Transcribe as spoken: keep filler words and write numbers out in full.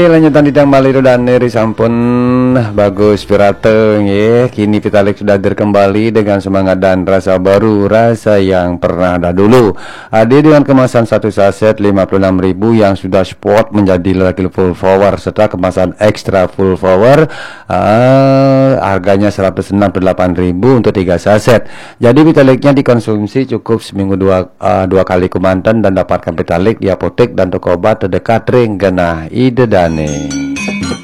lanjutan di kembali dan neri sampun bagus pirate ya. Kini Vitalik sudah hadir kembali dengan semangat dan rasa baru, rasa yang pernah ada dulu. Hadir dengan kemasan satu saset lima puluh enam ribu yang sudah sport menjadi lagi full power serta kemasan ekstra full power. Uh, harganya seratus enam puluh delapan ribu untuk tiga saset. Jadi Vitaliknya dikonsumsi cukup seminggu dua, uh, dua kali kumantan dan dapatkan Vitalik di apotek dan toko obat terdekat ring genah ide dane.